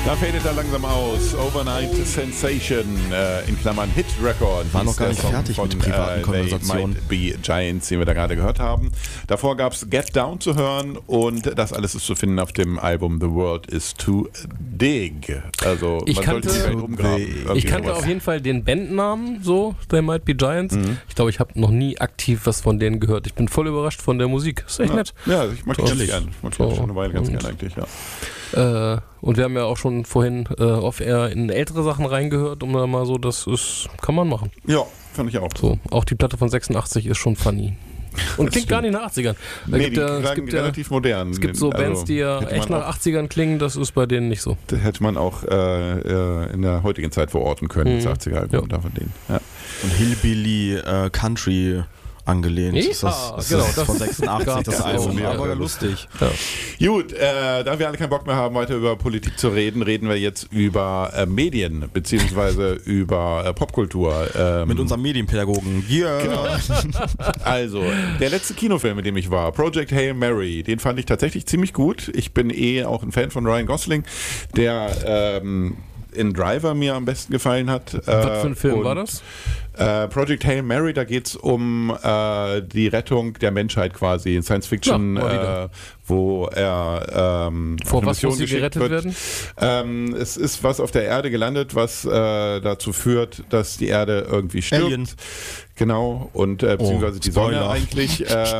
Da fadet er langsam aus. Overnight Sensation, in Klammern Hit Record. War noch gar nicht fertig mit privaten Konversationen. Might Be Giants, den wir da gerade gehört haben. Davor gab es Get Down zu hören und das alles ist zu finden auf dem Album The World Is Too Dig. Also man sollte die Welt umgraben. Ich kannte auf jeden Fall den Bandnamen, so, They Might Be Giants. Ich glaube, ich habe noch nie aktiv was von denen gehört. Ich bin voll überrascht von der Musik. Ist echt nett. Ja, ich mag die ganz gern. Ich mag die schon eine Weile ganz gern eigentlich, ja. Und wir haben ja auch schon vorhin off-air in ältere Sachen reingehört, um da mal so, das ist, kann man machen. Ja, fand ich auch. So, auch die Platte von 86 ist schon funny. Und klingt gar nicht nach 80ern. Nee, die klangen relativ modern. Es gibt so Bands, die ja echt nach 80ern klingen, das ist bei denen nicht so. Das hätte man auch in der heutigen Zeit verorten können, das 80er-Album da von denen. Ja. Und Hillbilly Country angelehnt. Ja, ist das genau, ist von 86 das Album, ja, aber ja, lustig. Ja. Gut, da wir alle keinen Bock mehr haben, weiter über Politik zu reden, reden wir jetzt über Medien, beziehungsweise über Popkultur. Mit unserem Medienpädagogen. Yeah. Genau. Also, der letzte Kinofilm, mit dem ich war, Project Hail Mary, den fand ich tatsächlich ziemlich gut. Ich bin auch ein Fan von Ryan Gosling, der in Driver mir am besten gefallen hat. Was für ein Film war das? Project Hail Mary, da geht es um die Rettung der Menschheit quasi in Science Fiction, wo er vor was muss sie gerettet werden? Es ist was auf der Erde gelandet, was dazu führt, dass die Erde irgendwie stirbt. Aliens. Genau, und beziehungsweise die Sonne Spoiler. eigentlich.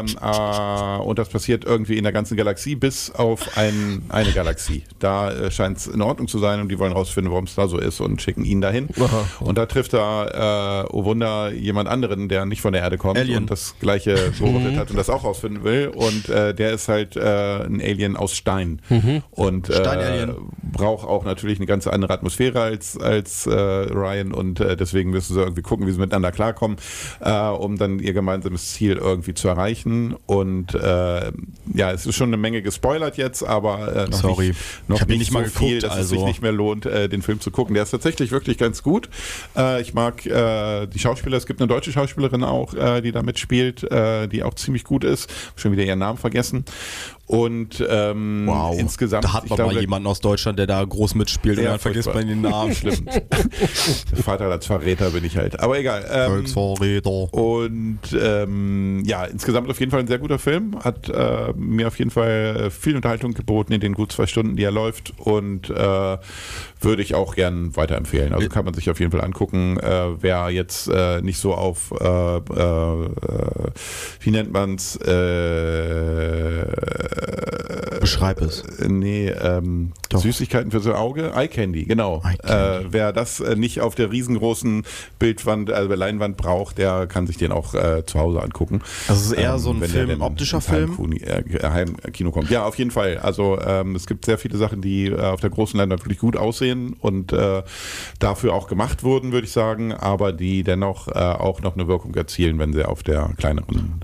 Und das passiert irgendwie in der ganzen Galaxie, bis auf eine Galaxie. Da scheint es in Ordnung zu sein und die wollen rausfinden, warum es da so ist und schicken ihn dahin. Aha. Und da trifft er, oh Wunder, jemand anderen, der nicht von der Erde kommt Alien. und das Gleiche beobachtet hat und das auch rausfinden will. Und der ist halt ein Alien aus Stein. Und Stein-Alien. braucht auch natürlich eine ganz andere Atmosphäre als Ryan und deswegen müssen sie irgendwie gucken, wie sie miteinander klarkommen, um dann ihr gemeinsames Ziel irgendwie zu erreichen. Und ja, es ist schon eine Menge gespoilert jetzt, aber noch ich hab ihn nicht so mal viel, geguckt, dass es sich nicht mehr lohnt, den Film zu gucken. Der ist tatsächlich wirklich ganz gut. Ich mag die Schauspieler, es gibt eine deutsche Schauspielerin auch, die da mitspielt, die auch ziemlich gut ist. Schon wieder ihren Namen vergessen. Und Wow. insgesamt... Da hat man mal jemanden aus Deutschland, der da groß mitspielt und dann vergisst man den Namen. Schlimm. Vaterlandsverräter bin ich halt. Aber egal. Volksverräter. Und ja, insgesamt auf jeden Fall ein sehr guter Film. Hat mir auf jeden Fall viel Unterhaltung geboten in den gut 2 Stunden, die er läuft. Und würde ich auch gern weiterempfehlen. Also kann man sich auf jeden Fall angucken. Wer jetzt nicht so auf, wie nennt man's? Beschreib es. Nee, Süßigkeiten fürs Auge, Eye Candy, genau. Eye Candy. Wer das nicht auf der riesengroßen Bildwand, Leinwand braucht, der kann sich den auch zu Hause angucken. Also es ist eher so ein wenn Film, der denn optischer ins Film? Heimkino kommt. Ja, auf jeden Fall. Also es gibt sehr viele Sachen, die auf der großen Leinwand wirklich gut aussehen und dafür auch gemacht wurden, würde ich sagen, aber die dennoch auch noch eine Wirkung erzielen, wenn sie auf der kleineren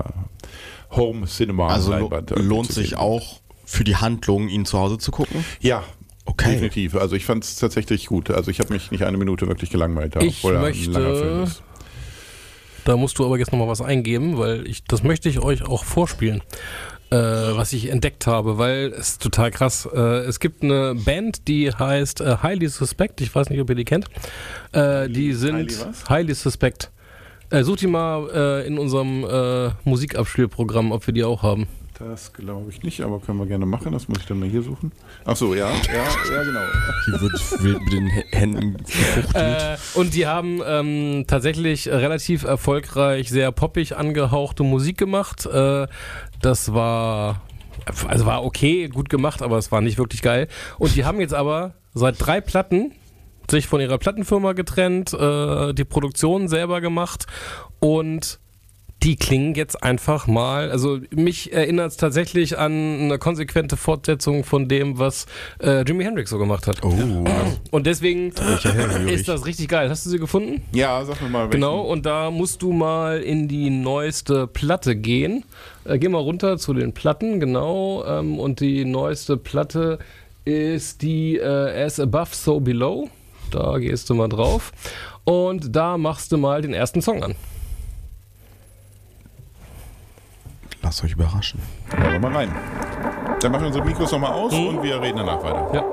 Home Cinema Also Leinwand lohnt sich auch für die Handlung, ihn zu Hause zu gucken? Ja, Okay. definitiv. Also ich fand es tatsächlich gut. Also ich habe mich nicht eine Minute wirklich gelangweilt, Ich obwohl er ein langer Film möchte, ist. da musst du aber jetzt nochmal was eingeben, weil das möchte ich euch auch vorspielen, was ich entdeckt habe, weil es ist total krass. Es gibt eine Band, die heißt Highly Suspect, ich weiß nicht, ob ihr die kennt. Die sind Highly Suspect. Sucht die mal in unserem Musikabspielprogramm, ob wir die auch haben. Das glaube ich nicht, aber können wir gerne machen. Das muss ich dann mal hier suchen. Ach so, ja, genau. Hier wird wild mit den Händen gefuchtelt. Und die haben tatsächlich relativ erfolgreich, sehr poppig angehauchte Musik gemacht. Das war okay, gut gemacht, aber es war nicht wirklich geil. Und die haben jetzt aber seit 3 Platten sich von ihrer Plattenfirma getrennt, die Produktion selber gemacht und die klingen jetzt einfach mal, also mich erinnert es tatsächlich an eine konsequente Fortsetzung von dem, was Jimi Hendrix so gemacht hat. Oh. Und deswegen ist das richtig geil. Hast du sie gefunden? Ja, sag mir mal. Genau, und da musst du mal in die neueste Platte gehen. Geh mal runter zu den Platten, genau. Und die neueste Platte ist die As Above, So Below. Da gehst du mal drauf. Und da machst du mal den ersten Song an. Lasst euch überraschen. Hören wir mal rein. Dann machen wir unsere Mikros nochmal aus und wir reden danach weiter. Ja.